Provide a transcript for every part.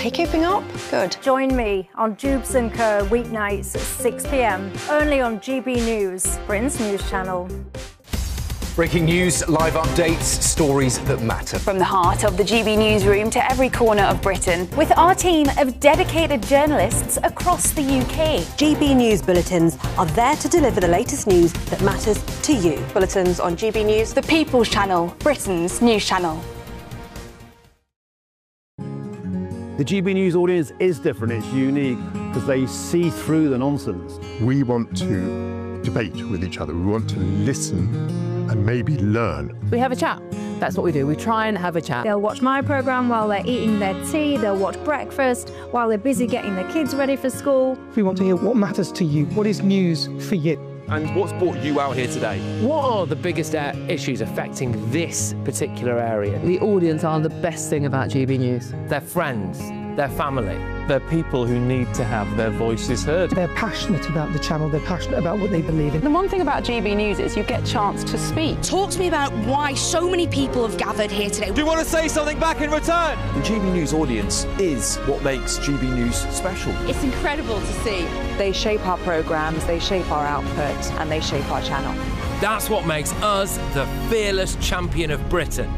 Are you keeping up? Good. Join me on Jubes & Co weeknights at 6 p.m, only on GB News, Britain's news channel. Breaking news, live updates, stories that matter. From the heart of the GB newsroom to every corner of Britain, with our team of dedicated journalists across the UK. GB News bulletins are there to deliver the latest news that matters to you. Bulletins on GB News, The People's Channel, Britain's news channel. The GB News audience is different, it's unique, because they see through the nonsense. We want to debate with each other, we want to listen and maybe learn. We have a chat. That's what we do. We try and have a chat. They'll watch my programme while they're eating their tea, they'll watch breakfast while they're busy getting their kids ready for school. We want to hear what matters to you, what is news for you. And what's brought you out here today? What are the biggest issues affecting this particular area? The audience are the best thing about GB News. Their friends, their family. They're people who need to have their voices heard. They're passionate about the channel, they're passionate about what they believe in. The one thing about GB News is you get a chance to speak. Talk to me about why so many people have gathered here today. Do you want to say something back in return? The GB News audience is what makes GB News special. It's incredible to see. They shape our programmes, they shape our output, and they shape our channel. That's what makes us the fearless champion of Britain.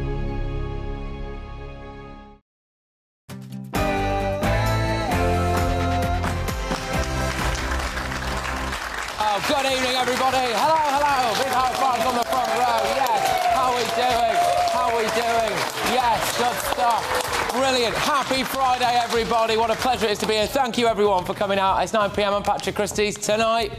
Good evening, everybody. Hello, hello. Big high fives on the front row. Yes. How are we doing? How are we doing? Yes, good stuff. Brilliant. Happy Friday, everybody. What a pleasure it is to be here. Thank you, everyone, for coming out. It's 9 p.m. I'm Patrick Christie's. Tonight...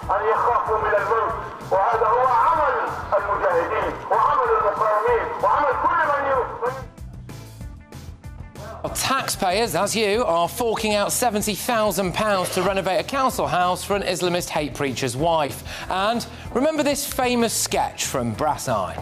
Taxpayers, that's you, are forking out £70,000 to renovate a council house for an Islamist hate preacher's wife. And remember this famous sketch from Brass Eye?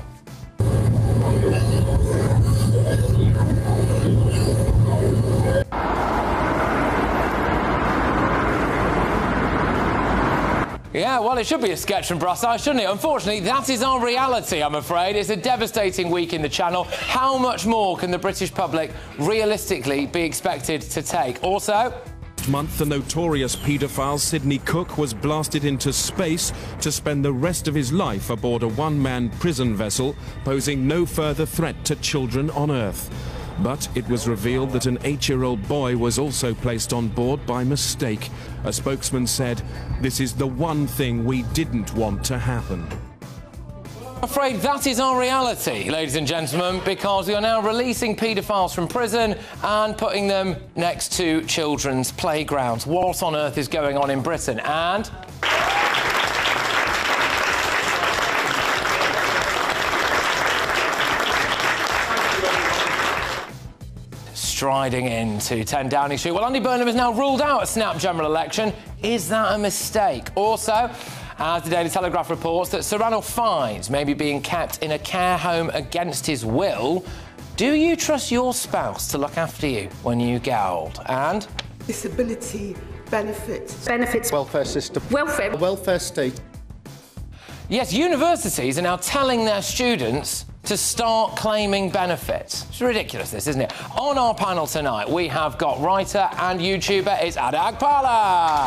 Yeah, well, it should be a sketch from Brass Eye, shouldn't it? Unfortunately, that is our reality, I'm afraid. It's a devastating week in the channel. How much more can the British public realistically be expected to take? Also... Last month, the notorious paedophile Sidney Cook was blasted into space to spend the rest of his life aboard a one-man prison vessel, posing no further threat to children on Earth. But it was revealed that an 8-year-old boy was also placed on board by mistake. A spokesman said, "This is the one thing we didn't want to happen." I'm afraid that is our reality, ladies and gentlemen, because we are now releasing paedophiles from prison and putting them next to children's playgrounds. What on earth is going on in Britain? And... striding into 10 Downing Street. Well, Andy Burnham has now ruled out a snap general election. Is that a mistake? Also, as the Daily Telegraph reports that Sir Ranulph Fiennes may be being kept in a care home against his will. Do you trust your spouse to look after you when you get old? And... disability benefits. Welfare system. Welfare state. Yes, universities are now telling their students to start claiming benefits. It's ridiculous, this, isn't it? On our panel tonight, we have got writer and YouTuber, it's Ada Agpala.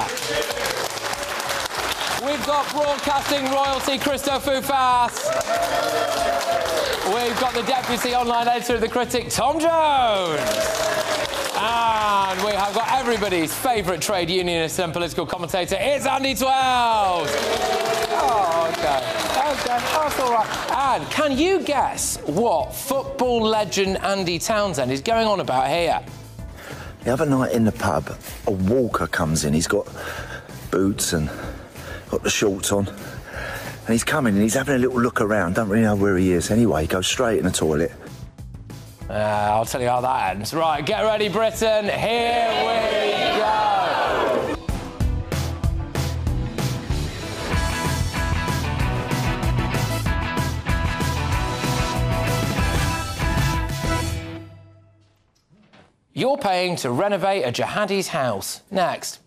We've got broadcasting royalty, Christo Foufas. We've got the deputy online editor of The Critic, Tom Jones. And we have got everybody's favourite trade unionist and political commentator, it's Andy Twelves. Oh, OK, that's all right. And can you guess what football legend Andy Townsend is going on about here? The other night in the pub, a walker comes in. He's got boots and got the shorts on. And he's coming and he's having a little look around. Don't really know where he is. Anyway, he goes straight in the toilet. I'll tell you how that ends. Right, get ready, Britain. Here we go. You're paying to renovate a jihadi's house. Next.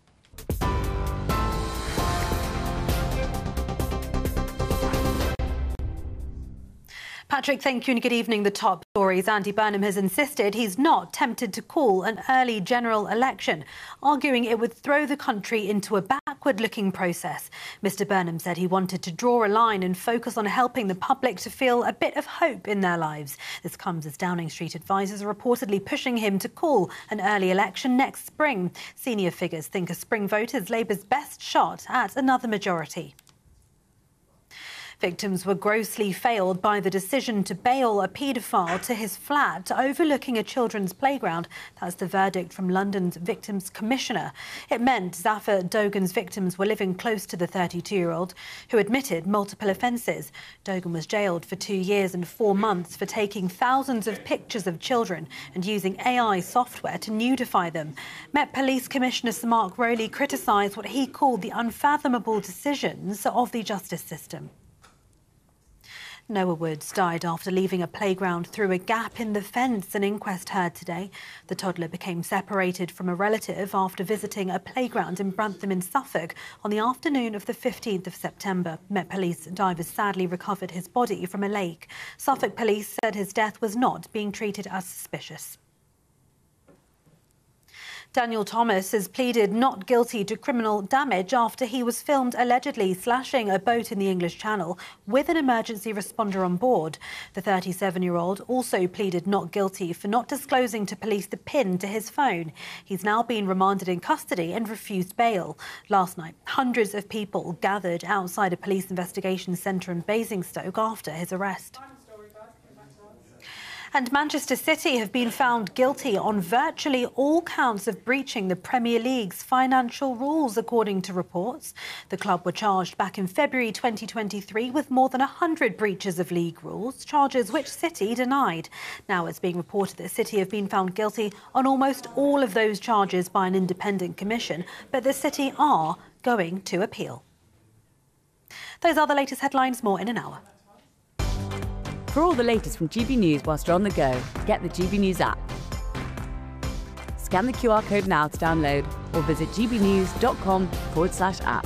Patrick, thank you and good evening. The top Tories, Andy Burnham has insisted he's not tempted to call an early general election, arguing it would throw the country into a backward-looking process. Mr Burnham said he wanted to draw a line and focus on helping the public to feel a bit of hope in their lives. This comes as Downing Street advisers are reportedly pushing him to call an early election next spring. Senior figures think a spring vote is Labour's best shot at another majority. Victims were grossly failed by the decision to bail a paedophile to his flat overlooking a children's playground. That's the verdict from London's Victims Commissioner. It meant Zafar Dogan's victims were living close to the 32-year-old, who admitted multiple offences. Dogan was jailed for 2 years and 4 months for taking thousands of pictures of children and using AI software to nudify them. Met Police Commissioner Sir Mark Rowley criticised what he called the unfathomable decisions of the justice system. Noah Woods died after leaving a playground through a gap in the fence. An inquest heard today. The toddler became separated from a relative after visiting a playground in Brantham in Suffolk on the afternoon of the 15th of September. Met Police divers sadly recovered his body from a lake. Suffolk Police said his death was not being treated as suspicious. Daniel Thomas has pleaded not guilty to criminal damage after he was filmed allegedly slashing a boat in the English Channel with an emergency responder on board. The 37-year-old also pleaded not guilty for not disclosing to police the PIN to his phone. He's now been remanded in custody and refused bail. Last night, hundreds of people gathered outside a police investigation centre in Basingstoke after his arrest. And Manchester City have been found guilty on virtually all counts of breaching the Premier League's financial rules, according to reports. The club were charged back in February 2023 with more than 100 breaches of league rules, charges which City denied. Now it's being reported that City have been found guilty on almost all of those charges by an independent commission, but the City are going to appeal. Those are the latest headlines. More in an hour. For all the latest from GB News whilst you're on the go, get the GB News app. Scan the QR code now to download or visit gbnews.com/app.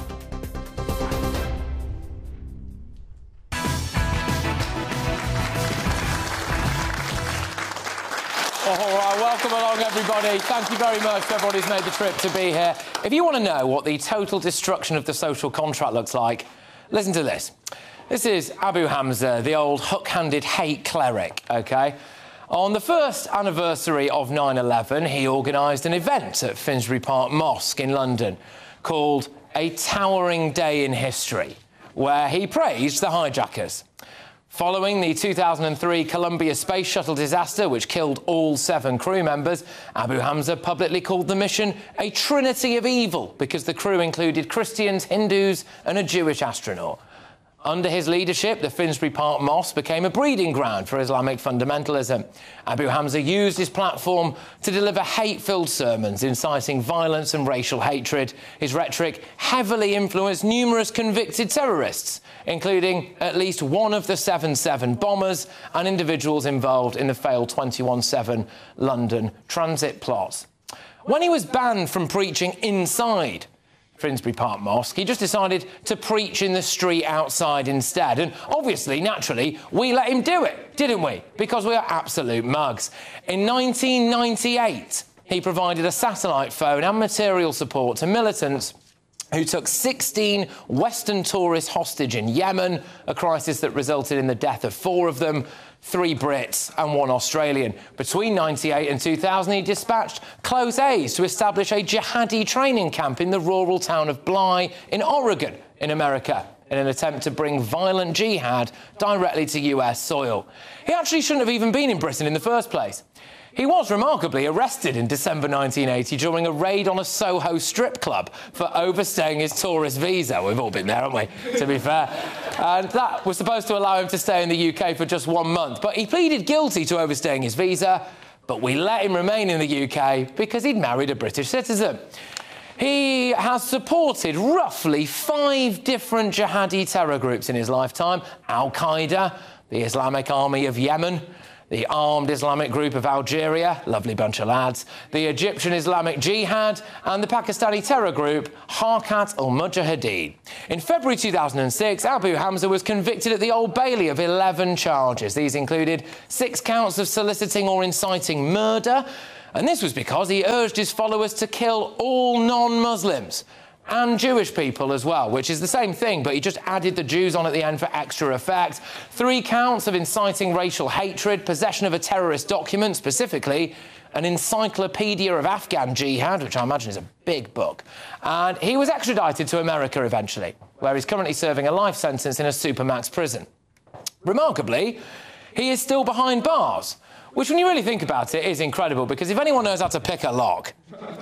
All right, welcome along, everybody. Thank you very much to everybody who's made the trip to be here. If you want to know what the total destruction of the social contract looks like, listen to this. This is Abu Hamza, the old hook-handed hate cleric, OK? On the first anniversary of 9/11, he organised an event at Finsbury Park Mosque in London called A Towering Day in History, where he praised the hijackers. Following the 2003 Columbia Space Shuttle disaster, which killed all 7 crew members, Abu Hamza publicly called the mission a trinity of evil because the crew included Christians, Hindus and a Jewish astronaut. Under his leadership, the Finsbury Park Mosque became a breeding ground for Islamic fundamentalism. Abu Hamza used his platform to deliver hate-filled sermons inciting violence and racial hatred. His rhetoric heavily influenced numerous convicted terrorists, including at least one of the 7/7 bombers and individuals involved in the failed 21/7 London transit plot. When he was banned from preaching inside Finsbury Park Mosque, he just decided to preach in the street outside instead. And obviously, naturally, we let him do it, didn't we? Because we are absolute mugs. In 1998, he provided a satellite phone and material support to militants who took 16 Western tourists hostage in Yemen, a crisis that resulted in the death of 4 of them, 3 Brits and 1 Australian. Between 1998 and 2000, he dispatched close aides to establish a jihadi training camp in the rural town of Bly in Oregon, in America, in an attempt to bring violent jihad directly to US soil. He actually shouldn't have even been in Britain in the first place. He was remarkably arrested in December 1980 during a raid on a Soho strip club for overstaying his tourist visa. We've all been there, haven't we, to be fair? And that was supposed to allow him to stay in the UK for just 1 month. But he pleaded guilty to overstaying his visa, but we let him remain in the UK because he'd married a British citizen. He has supported roughly 5 different jihadi terror groups in his lifetime: Al-Qaeda, the Islamic Army of Yemen, the Armed Islamic Group of Algeria, lovely bunch of lads, the Egyptian Islamic Jihad, and the Pakistani terror group Harkat al-Mujahideen. In February 2006, Abu Hamza was convicted at the Old Bailey of 11 charges. These included 6 counts of soliciting or inciting murder, and this was because he urged his followers to kill all non-Muslims and Jewish people as well, which is the same thing, but he just added the Jews on at the end for extra effect. 3 counts of inciting racial hatred, possession of a terrorist document, specifically an encyclopedia of Afghan jihad, which I imagine is a big book. And he was extradited to America eventually, where he's currently serving a life sentence in a supermax prison. Remarkably, he is still behind bars, which, when you really think about it, is incredible, because if anyone knows how to pick a lock,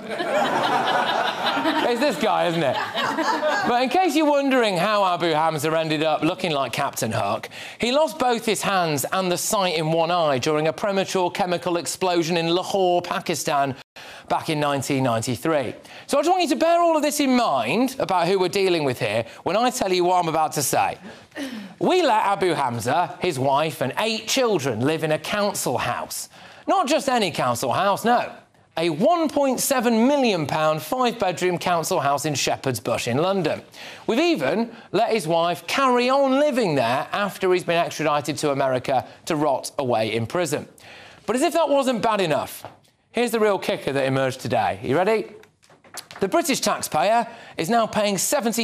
it's this guy, isn't it? But in case you're wondering how Abu Hamza ended up looking like Captain Hook, he lost both his hands and the sight in one eye during a premature chemical explosion in Lahore, Pakistan, back in 1993. So I just want you to bear all of this in mind about who we're dealing with here when I tell you what I'm about to say. We let Abu Hamza, his wife and 8 children live in a council house. Not just any council house, no. A £1.7 million 5-bedroom council house in Shepherd's Bush in London. We've even let his wife carry on living there after he's been extradited to America to rot away in prison. But as if that wasn't bad enough, here's the real kicker that emerged today. You ready? The British taxpayer is now paying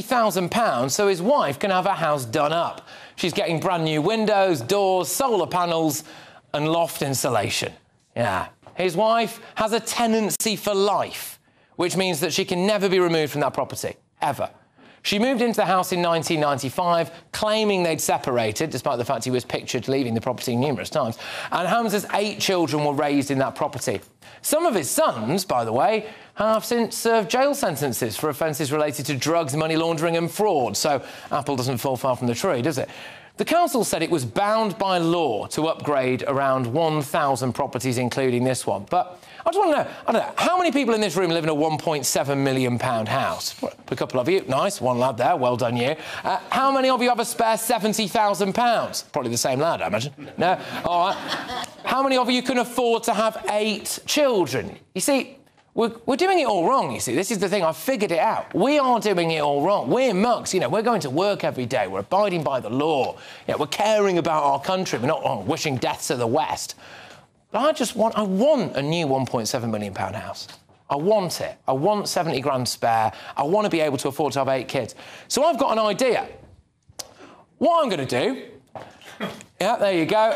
£70,000 so his wife can have her house done up. She's getting brand new windows, doors, solar panels and loft insulation. Yeah. His wife has a tenancy for life, which means that she can never be removed from that property, ever. She moved into the house in 1995, claiming they'd separated, despite the fact he was pictured leaving the property numerous times, and Hamza's 8 children were raised in that property. Some of his sons, by the way, have since served jail sentences for offences related to drugs, money laundering and fraud, so apple doesn't fall far from the tree, does it? The council said it was bound by law to upgrade around 1,000 properties, including this one. But I just want to know, I don't know, how many people in this room live in a £1.7 million house? A couple of you. Nice, one lad there, well done you. How many of you have a spare £70,000? Probably the same lad, I imagine. No? All right. How many of you can afford to have 8 children? You see, we're doing it all wrong, you see. This is the thing, I've figured it out. We are doing it all wrong. We're mucks, you know, we're going to work every day, we're abiding by the law, you know, we're caring about our country, we're not wishing death to the West. But I want a new £1.7 million house. I want it. I want 70 grand spare. I want to be able to afford to have 8 kids. So I've got an idea. What I'm going to do... Yeah, there you go.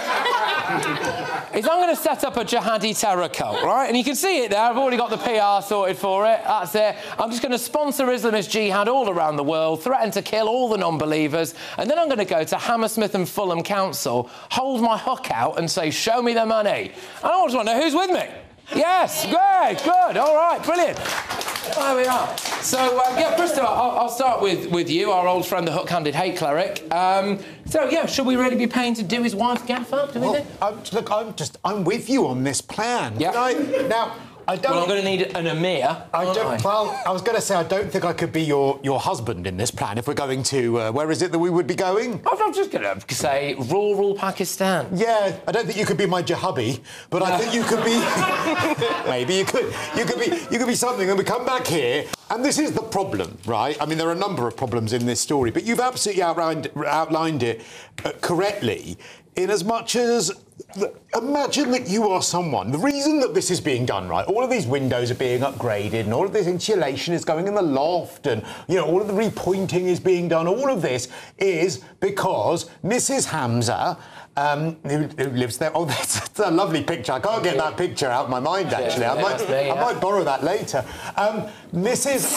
Is I'm going to set up a jihadi terror cult, right? And you can see it there. I've already got the PR sorted for it. That's it. I'm just going to sponsor Islamist jihad all around the world, threaten to kill all the non-believers, and then I'm going to go to Hammersmith and Fulham Council, hold my hook out and say, show me the money. And I just want to know who's with me. Yes, great, good, all right, brilliant. There we are. So, yeah, Bristow, I'll start with you, our old friend, the hook-handed hate cleric. So, yeah, should we really be paying to do his wife gaff up, do we think? Look, I'm with you on this plan. Yeah. Now, I don't... Well, I'm going to need an Amir. Well, I was going to say, I don't think I could be your husband in this plan if we're going to... where is it that we would be going? I'm just going to say rural Pakistan. Yeah, I don't think you could be my hubby, but I think you could be... Maybe you could. You could be something, and we come back here, and this is the problem, right? I mean, there are a number of problems in this story, but you've absolutely outlined it correctly, in as much as... Imagine that you are someone. The reason that this is being done, right, all of these windows are being upgraded and all of this insulation is going in the loft and, you know, all of the repointing is being done, all of this is because Mrs. Hamza, who lives there... Oh, that's a lovely picture. I can't get that picture out of my mind, actually. I might borrow that later. Mrs.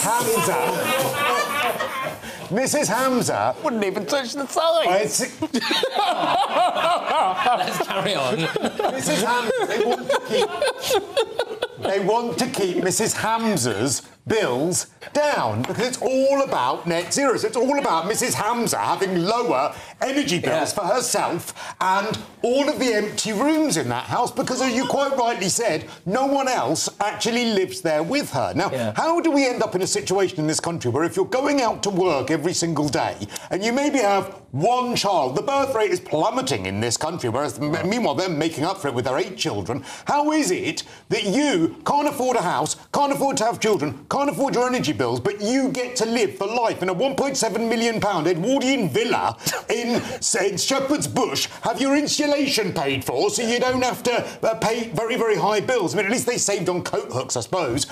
Hamza... Mrs. Hamza... Wouldn't even touch the sides. Let's carry on. Mrs. Hamza, they want to keep Mrs. Hamza's bills down because it's all about net zero. So it's all about Mrs. Hamza having lower energy bills for herself and all of the empty rooms in that house because, as you quite rightly said, no one else actually lives there with her. Now, how do we end up in a situation in this country where if you're going out to work every single day and you maybe have one child, the birth rate is plummeting in this country, whereas meanwhile they're making up for it with their 8 children. How is it that you can't afford a house, can't afford to have children, can't afford your energy bills, but you get to live for life in a £1.7 million Edwardian villa in Shepherd's Bush, have your insulation paid for so you don't have to pay very, very high bills? I mean, at least they saved on coat hooks, I suppose.